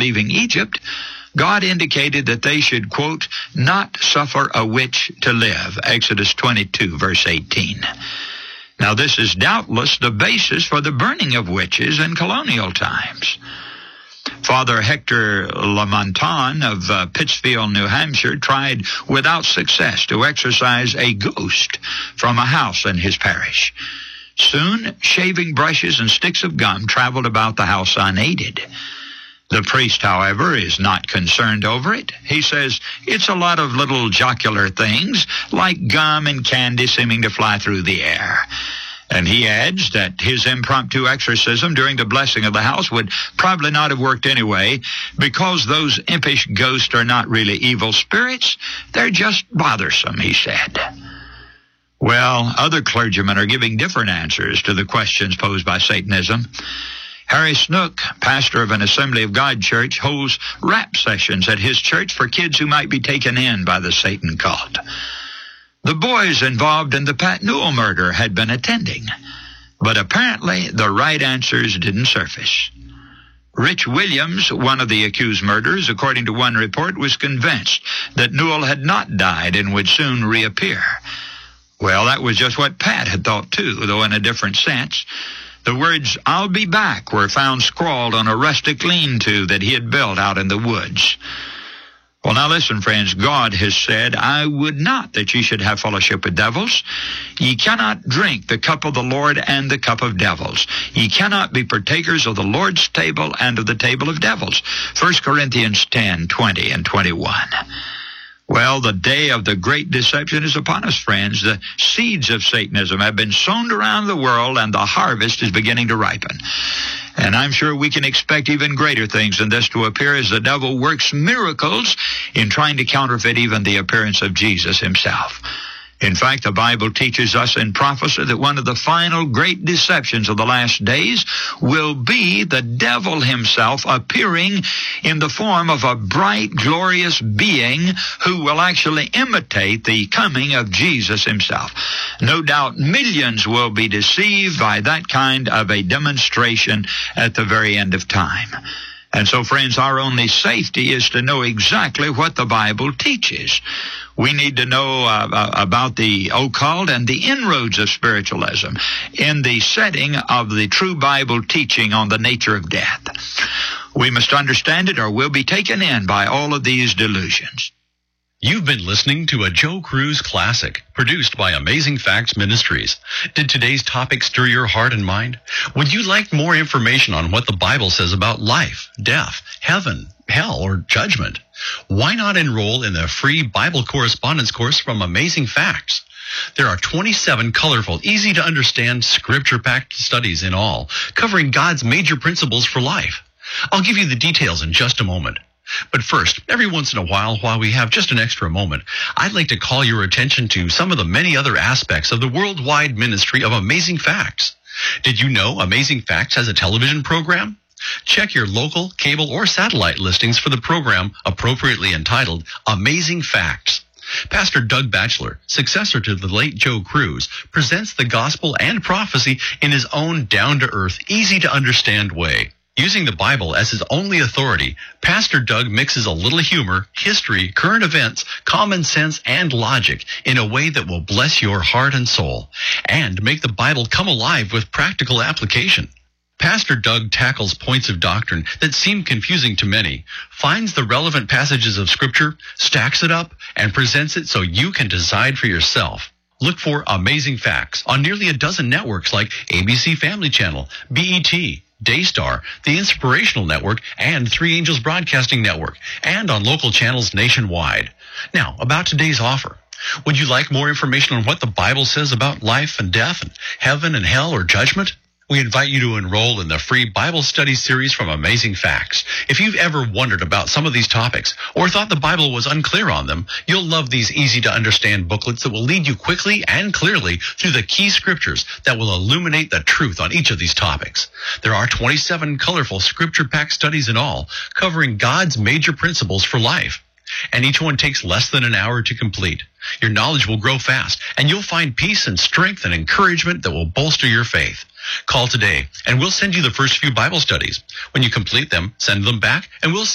leaving Egypt, God indicated that they should, quote, not suffer a witch to live, Exodus 22, verse 18. Now, this is doubtless the basis for the burning of witches in colonial times. Father Hector Lamontagne of Pittsfield, New Hampshire, tried without success to exorcise a ghost from a house in his parish. Soon, shaving brushes and sticks of gum traveled about the house unaided. The priest, however, is not concerned over it. He says it's a lot of little jocular things, like gum and candy seeming to fly through the air. And he adds that his impromptu exorcism during the blessing of the house would probably not have worked anyway, because those impish ghosts are not really evil spirits. They're just bothersome, he said. Well, other clergymen are giving different answers to the questions posed by Satanism. Harry Snook, pastor of an Assembly of God church, holds rap sessions at his church for kids who might be taken in by the Satan cult. The boys involved in the Pat Newell murder had been attending, but apparently the right answers didn't surface. Rich Williams, one of the accused murderers, according to one report, was convinced that Newell had not died and would soon reappear. Well, that was just what Pat had thought too, though in a different sense. The words, "I'll be back," were found scrawled on a rustic lean-to that he had built out in the woods. Well, now listen, friends. God has said, "I would not that ye should have fellowship with devils. Ye cannot drink the cup of the Lord and the cup of devils. Ye cannot be partakers of the Lord's table and of the table of devils." 1 Corinthians 10, 20 and 21. Well, the day of the great deception is upon us, friends. The seeds of Satanism have been sown around the world, and the harvest is beginning to ripen. And I'm sure we can expect even greater things than this to appear as the devil works miracles in trying to counterfeit even the appearance of Jesus himself. In fact, the Bible teaches us in prophecy that one of the final great deceptions of the last days will be the devil himself appearing in the form of a bright, glorious being who will actually imitate the coming of Jesus himself. No doubt millions will be deceived by that kind of a demonstration at the very end of time. And so, friends, our only safety is to know exactly what the Bible teaches. We need to know about the occult and the inroads of spiritualism in the setting of the true Bible teaching on the nature of death. We must understand it or we'll be taken in by all of these delusions. You've been listening to a Joe Cruz Classic, produced by Amazing Facts Ministries. Did today's topic stir your heart and mind? Would you like more information on what the Bible says about life, death, heaven, hell, or judgment? Why not enroll in the free Bible correspondence course from Amazing Facts? There are 27 colorful, easy-to-understand, scripture-packed studies in all, covering God's major principles for life. I'll give you the details in just a moment. But first, every once in a while we have just an extra moment, I'd like to call your attention to some of the many other aspects of the worldwide ministry of Amazing Facts. Did you know Amazing Facts has a television program? Check your local, cable, or satellite listings for the program appropriately entitled Amazing Facts. Pastor Doug Batchelor, successor to the late Joe Cruz, presents the gospel and prophecy in his own down-to-earth, easy-to-understand way. Using the Bible as his only authority, Pastor Doug mixes a little humor, history, current events, common sense, and logic in a way that will bless your heart and soul, and make the Bible come alive with practical application. Pastor Doug tackles points of doctrine that seem confusing to many, finds the relevant passages of Scripture, stacks it up, and presents it so you can decide for yourself. Look for Amazing Facts on nearly a dozen networks like ABC Family Channel, BET, Daystar, the Inspirational Network, and Three Angels Broadcasting Network, and on local channels nationwide. Now, about today's offer. Would you like more information on what the Bible says about life and death and heaven and hell or judgment? We invite you to enroll in the free Bible study series from Amazing Facts. If you've ever wondered about some of these topics or thought the Bible was unclear on them, you'll love these easy-to-understand booklets that will lead you quickly and clearly through the key scriptures that will illuminate the truth on each of these topics. There are 27 colorful scripture-packed studies in all, covering God's major principles for life. And each one takes less than an hour to complete. Your knowledge will grow fast, and you'll find peace and strength and encouragement that will bolster your faith. Call today, and we'll send you the first few Bible studies. When you complete them, send them back, and we'll